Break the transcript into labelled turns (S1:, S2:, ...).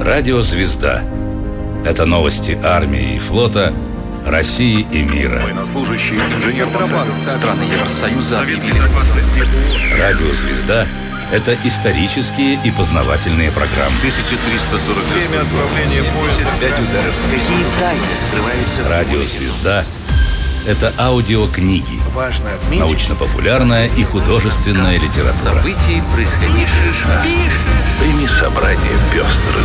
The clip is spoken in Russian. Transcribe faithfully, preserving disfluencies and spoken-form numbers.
S1: Радиозвезда. Это новости армии и флота, России и мира.
S2: Военнослужащие, инженер страны Евросоюза объявили.
S1: Радиозвезда – это исторические и познавательные программы.
S3: тысяча триста сорок семь.
S2: Время отправления поезда.
S3: пять ударов.
S4: Какие тайны скрываются в
S1: Радиозвезда – это аудиокниги,
S4: Важно отметить,
S1: научно-популярная и художественная литература.
S3: События, происходившие. Прими собрание пестрых